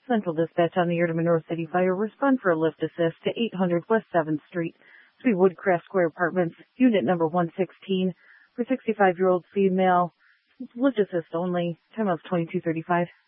Central Dispatch on the air to Monroe City Fire. Respond for a lift assist to 800 West 7th Street, 3 Woodcraft Square Apartments, unit number 116, for 65-year-old female. Lift assist only. Time of 22:35.